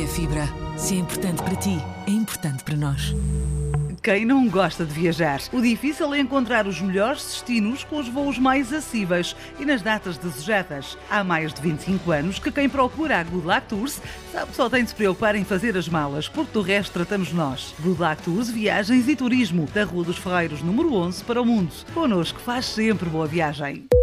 que é fibra. Se é importante para ti, é importante para nós. Quem não gosta de viajar? O difícil é encontrar os melhores destinos com os voos mais acessíveis e nas datas desejadas. Há mais de 25 anos que quem procura a Good Luck Tours sabe que só tem de se preocupar em fazer as malas, porque do resto tratamos nós. Good Luck Tours, viagens e turismo, da Rua dos Ferreiros, número 11, para o mundo. Connosco faz sempre boa viagem.